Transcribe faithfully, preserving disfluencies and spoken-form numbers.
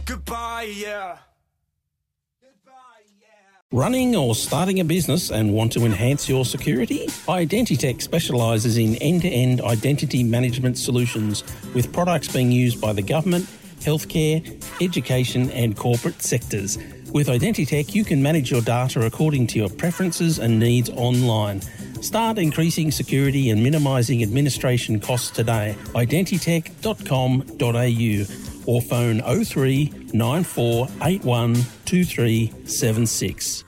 Goodbye, yeah. Running or starting a business and want to enhance your security? Identitech specialises in end-to-end identity management solutions with products being used by the government, healthcare, education and corporate sectors. With Identitech, you can manage your data according to your preferences and needs online. Start increasing security and minimising administration costs today. identitech dot com dot a u or phone oh three nine four eight one two three seven six.